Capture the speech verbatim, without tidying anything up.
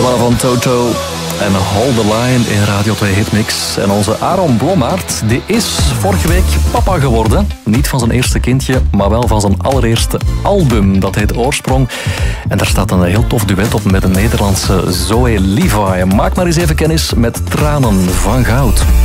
De mannen van Toto en Hold the Line in Radio twee Hitmix. En onze Aaron Blommaert, die is vorige week papa geworden. Niet van zijn eerste kindje, maar wel van zijn allereerste album. Dat heet Oorsprong. En daar staat een heel tof duet op met een Nederlandse Zoe Levi. Maak maar eens even kennis met Tranen van Goud.